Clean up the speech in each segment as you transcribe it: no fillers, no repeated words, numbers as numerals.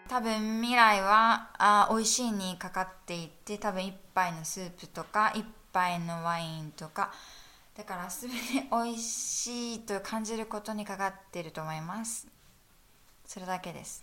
多分未来は美味しいにかかっていて、多分一杯のスープとか一杯のワインとか、だから全て美味しいと感じることにかかっていると思います。それだけです。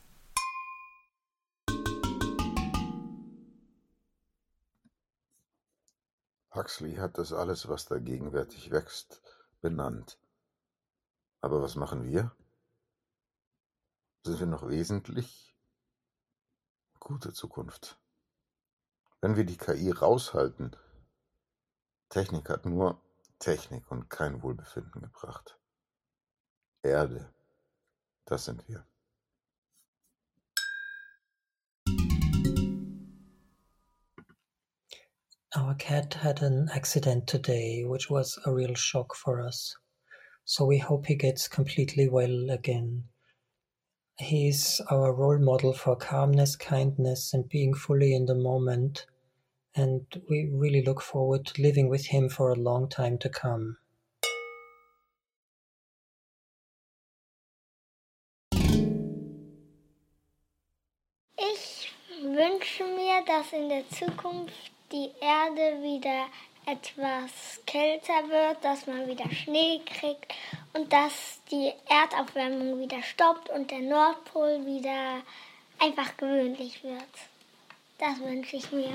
Huxley hat das alles, was da gegenwärtig wächst, benannt. Aber was machen wir? Sind wir noch wesentlich? Gute Zukunft. Wenn wir die KI raushalten, Technik hat nur Technik und kein Wohlbefinden gebracht. Erde, das sind wir. Our cat had an accident today, which was a real shock for us. So we hope he gets completely well again. He's our role model for calmness, kindness, and being fully in the moment. And we really look forward to living with him for a long time to come. Ich wünsche mir, dass in der Zukunft die Erde wieder etwas kälter wird, dass man wieder Schnee kriegt und dass die Erdaufwärmung wieder stoppt und der Nordpol wieder einfach gewöhnlich wird. Das wünsche ich mir.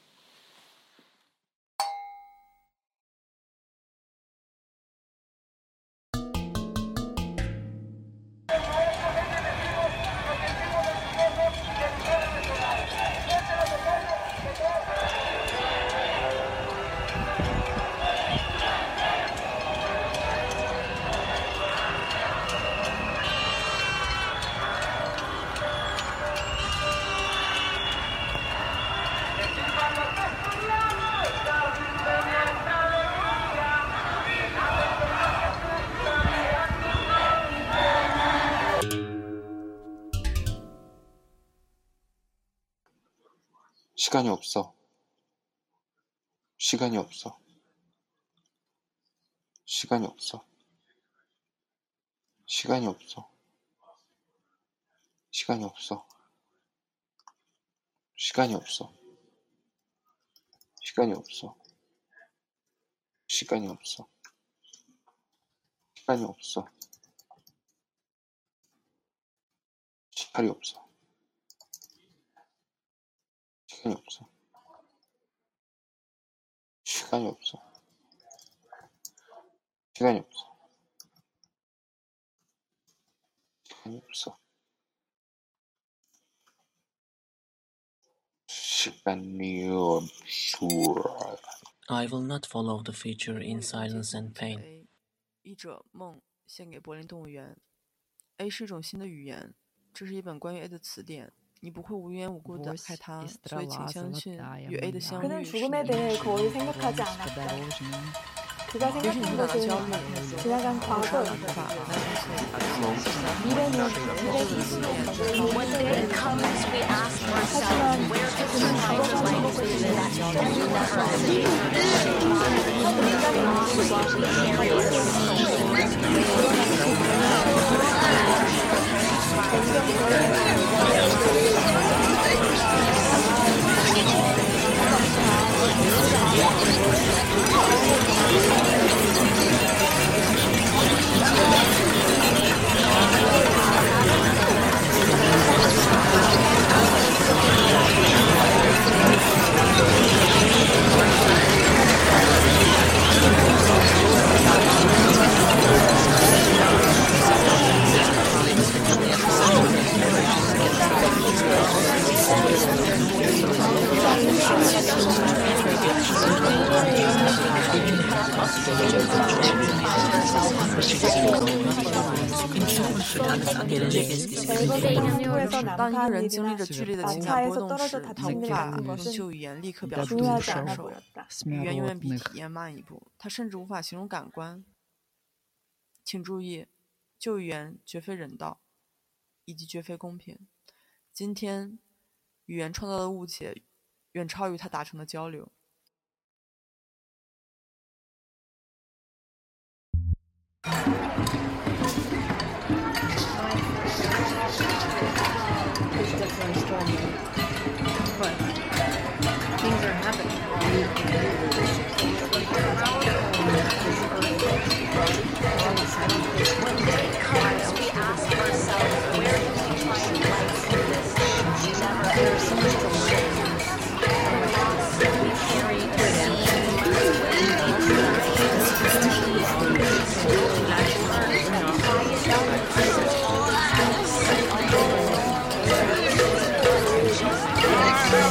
시간이 없어. 시간이 없어. 시간이 없어. 시간이 없어. 시간이 없어. 시간이 없어. 시간이 없어. 시간이 없어. 시간이 없어. 시간이 없어. 시간이 없어. 시간이 없어. 시간이 없어. 시간이 없어. 시간이 없어. I will not follow the future in silence and pain. 译者梦献给柏林动物园。A 是一种新的语言，这是一本关于 A 的词典。你不会无缘无故地害它，所以请相信与 A 的相遇 그는 죽음에 대해 거의 생각하지 않았다. 그가 생각한 것은 지나간 과거였다. 미래는 미래이 시간이었다. 하지만 그는 과거만 보고 当一个人经历着剧烈的情感波动时，他无法用旧语言立刻表述自己的感受。语言永远比体验慢一步，他甚至无法形容感官。请注意，旧语言绝非人道，以及绝非公平。今天，语言创造的误解远超于它达成的交流。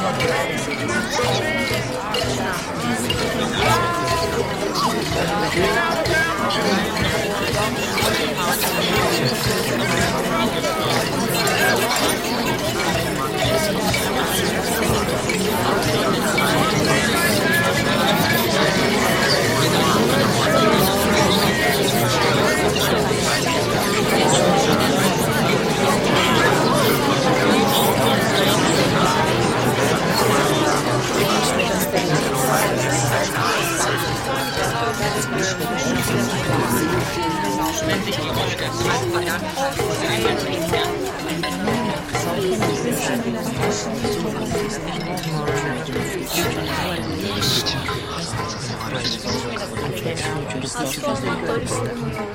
Future